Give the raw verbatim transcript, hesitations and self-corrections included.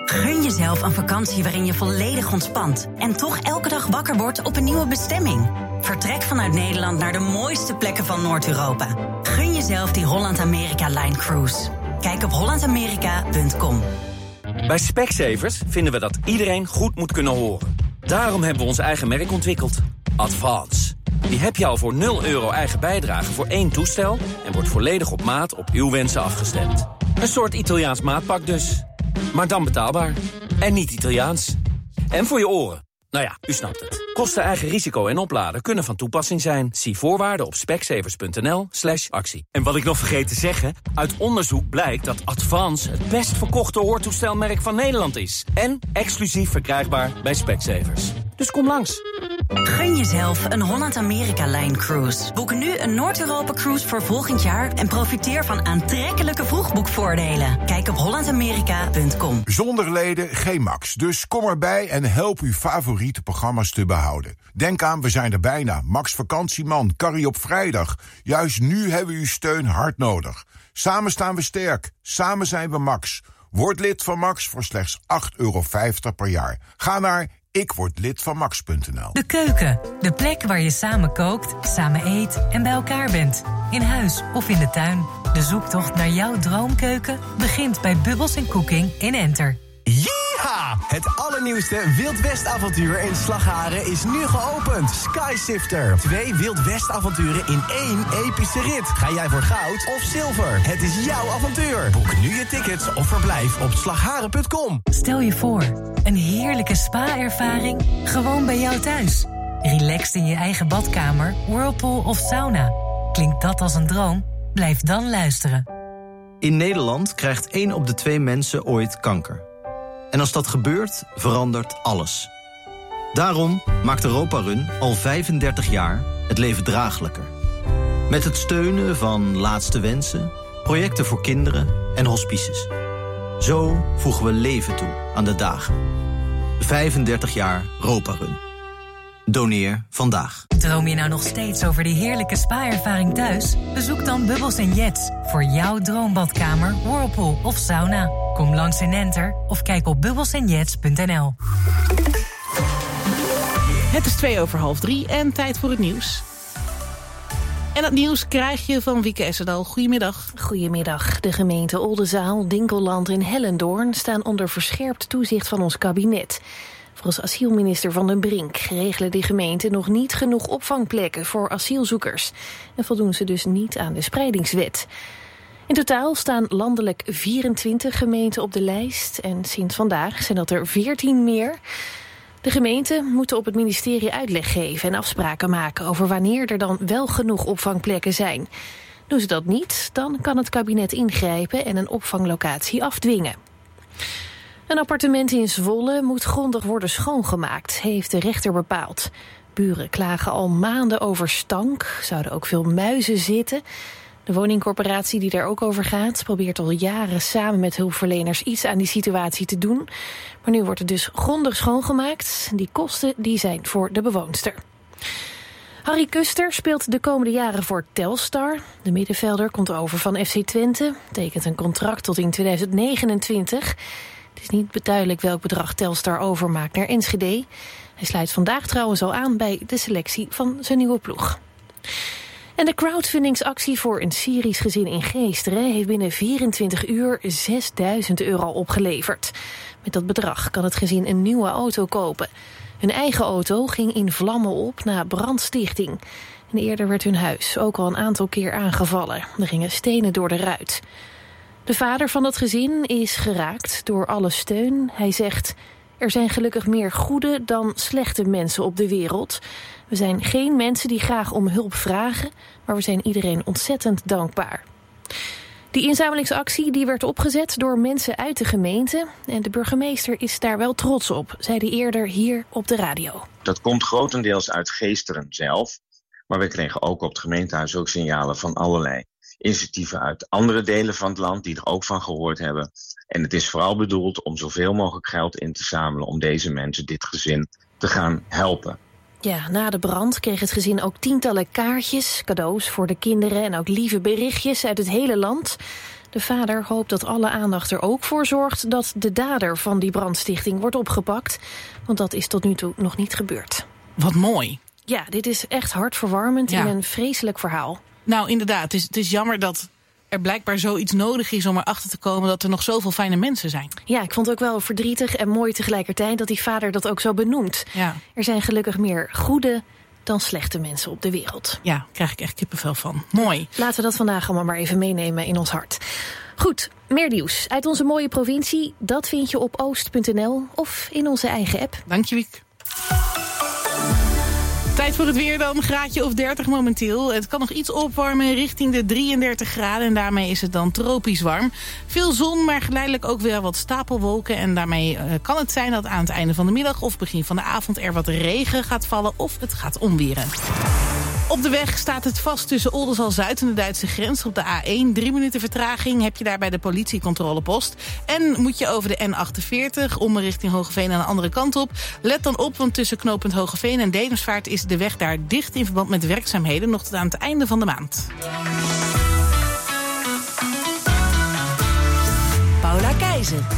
Gun jezelf een vakantie waarin je volledig ontspant en toch elke dag wakker wordt op een nieuwe bestemming. Vertrek vanuit Nederland naar de mooiste plekken van Noord-Europa. Gun jezelf die Holland-Amerika-Line Cruise. Kijk op holland amerika punt com. Bij Specsavers vinden we dat iedereen goed moet kunnen horen. Daarom hebben we ons eigen merk ontwikkeld. Advance. Die heb je al voor nul euro eigen bijdrage voor één toestel en wordt volledig op maat op uw wensen afgestemd. Een soort Italiaans maatpak dus. Maar dan betaalbaar. En niet Italiaans. En voor je oren. Nou ja, u snapt het. Kosten, eigen risico en opladen kunnen van toepassing zijn. Zie voorwaarden op specsavers.nl slash actie. En wat ik nog vergeet te zeggen, uit onderzoek blijkt dat Advance het best verkochte hoortoestelmerk van Nederland is. En exclusief verkrijgbaar bij Specsavers. Dus kom langs. Gun jezelf een Holland-Amerika-Line Cruise. Boek nu een Noord-Europa-cruise voor volgend jaar en profiteer van aantrekkelijke vroegboekvoordelen. Kijk op holland amerika punt com. Zonder leden geen Max, dus kom erbij en help uw favoriete programma's te behouden. Denk aan, we zijn er bijna. Max Vakantieman, Carrie op vrijdag. Juist nu hebben we uw steun hard nodig. Samen staan we sterk, samen zijn we Max. Word lid van Max voor slechts acht euro vijftig per jaar. Ga naar ik word lid van max punt n l. De keuken, de plek waar je samen kookt, samen eet en bij elkaar bent. In huis of in de tuin. De zoektocht naar jouw droomkeuken begint bij Bubbles en Cooking in Enter. Ja! Het allernieuwste Wild West avontuur in Slagharen is nu geopend. Skysifter. Twee Wild West avonturen in één epische rit. Ga jij voor goud of zilver? Het is jouw avontuur. Boek nu je tickets of verblijf op slagharen punt com. Stel je voor, een heerlijke spa-ervaring gewoon bij jou thuis. Relaxed in je eigen badkamer, whirlpool of sauna. Klinkt dat als een droom? Blijf dan luisteren. In Nederland krijgt één op de twee mensen ooit kanker. En als dat gebeurt, verandert alles. Daarom maakt Europa Run al vijfendertig jaar het leven draaglijker. Met het steunen van Laatste Wensen, projecten voor kinderen en hospices. Zo voegen we leven toe aan de dagen. vijfendertig jaar Europa Run. Doneer vandaag. Droom je nou nog steeds over die heerlijke spa-ervaring thuis? Bezoek dan Bubbles en Jets voor jouw droombadkamer, whirlpool of sauna. Kom langs in Enter of kijk op bubbles en jets punt n l. Het is twee over half drie en tijd voor het nieuws. En dat nieuws krijg je van Wieke Essedal. Goedemiddag. Goedemiddag. De gemeenten Oldenzaal, Dinkeland en Hellendoorn staan onder verscherpt toezicht van ons kabinet. Volgens asielminister Van den Brink regelen die gemeenten nog niet genoeg opvangplekken voor asielzoekers. En voldoen ze dus niet aan de spreidingswet. In totaal staan landelijk vierentwintig gemeenten op de lijst. En sinds vandaag zijn dat er veertien meer. De gemeenten moeten op het ministerie uitleg geven en afspraken maken over wanneer er dan wel genoeg opvangplekken zijn. Doen ze dat niet, dan kan het kabinet ingrijpen en een opvanglocatie afdwingen. Een appartement in Zwolle moet grondig worden schoongemaakt, heeft de rechter bepaald. Buren klagen al maanden over stank, zouden ook veel muizen zitten. De woningcorporatie die daar ook over gaat probeert al jaren samen met hulpverleners iets aan die situatie te doen. Maar nu wordt het dus grondig schoongemaakt. Die kosten die zijn voor de bewoonster. Harry Kuster speelt de komende jaren voor Telstar. De middenvelder komt over van F C Twente, tekent een contract tot in tweeduizend negenentwintig. Het is niet duidelijk welk bedrag Telstar overmaakt naar Enschede. Hij sluit vandaag trouwens al aan bij de selectie van zijn nieuwe ploeg. En de crowdfundingsactie voor een Syrisch gezin in Geesteren heeft binnen vierentwintig uur zesduizend euro opgeleverd. Met dat bedrag kan het gezin een nieuwe auto kopen. Hun eigen auto ging in vlammen op na brandstichting. En eerder werd hun huis ook al een aantal keer aangevallen. Er gingen stenen door de ruit. De vader van dat gezin is geraakt door alle steun. Hij zegt: er zijn gelukkig meer goede dan slechte mensen op de wereld. We zijn geen mensen die graag om hulp vragen, maar we zijn iedereen ontzettend dankbaar. Die inzamelingsactie die werd opgezet door mensen uit de gemeente. En de burgemeester is daar wel trots op, zei hij eerder hier op de radio. Dat komt grotendeels uit Geesteren zelf. Maar we kregen ook op het gemeentehuis ook signalen van allerlei initiatieven uit andere delen van het land die er ook van gehoord hebben. En het is vooral bedoeld om zoveel mogelijk geld in te zamelen om deze mensen, dit gezin, te gaan helpen. Ja, na de brand kreeg het gezin ook tientallen kaartjes, cadeaus voor de kinderen en ook lieve berichtjes uit het hele land. De vader hoopt dat alle aandacht er ook voor zorgt dat de dader van die brandstichting wordt opgepakt. Want dat is tot nu toe nog niet gebeurd. Wat mooi. Ja, dit is echt hartverwarmend Ja. en een vreselijk verhaal. Nou, inderdaad. Het is, het is jammer dat er blijkbaar zoiets nodig is om erachter te komen dat er nog zoveel fijne mensen zijn. Ja, ik vond het ook wel verdrietig en mooi tegelijkertijd dat die vader dat ook zo benoemt. Ja, Er zijn gelukkig meer goede dan slechte mensen op de wereld. ja, daar krijg ik echt kippenvel van. Mooi. Laten we dat vandaag allemaal maar even meenemen in ons hart. Goed, meer nieuws uit onze mooie provincie. Dat vind je op oost punt n l of in onze eigen app. Dank je, Wiek. Tijd voor het weer dan, een graadje of dertig momenteel. Het kan nog iets opwarmen richting de drieëndertig graden... en daarmee is het dan tropisch warm. Veel zon, maar geleidelijk ook weer wat stapelwolken... en daarmee uh, kan het zijn dat aan het einde van de middag... of begin van de avond er wat regen gaat vallen of het gaat onweren. Op de weg staat het vast tussen Oldenzaal-Zuid en de Duitse grens op de A één. Drie minuten vertraging heb je daar bij de politiecontrolepost. En moet je over de N achtenveertig om richting Hoogeveen aan de andere kant op. Let dan op, want tussen knooppunt Hoogeveen en Dedemsvaart is de weg daar dicht in verband met werkzaamheden nog tot aan het einde van de maand. Paula Keizer.